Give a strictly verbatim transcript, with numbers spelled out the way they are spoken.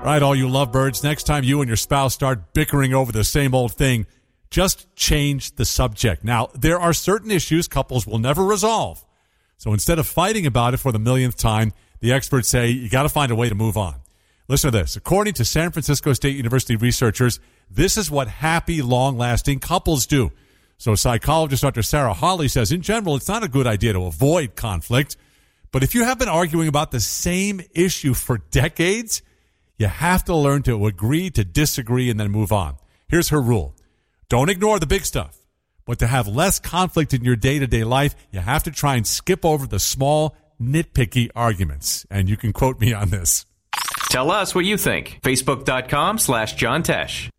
All right, all you lovebirds, next time you and your spouse start bickering over the same old thing, just change the subject. Now, there are certain issues couples will never resolve. So instead of fighting about it for the millionth time, the experts say you got to find a way to move on. Listen to this. According to San Francisco State University researchers, this is what happy, long-lasting couples do. So psychologist Doctor Sarah Hawley says, in general, it's not a good idea to avoid conflict. But if you have been arguing about the same issue for decades, you have to learn to agree to disagree and then move on. Here's her rule. Don't ignore the big stuff. But to have less conflict in your day-to-day life, you have to try and skip over the small, nitpicky arguments. And you can quote me on this. Tell us what you think. Facebook.com slash John Tesh.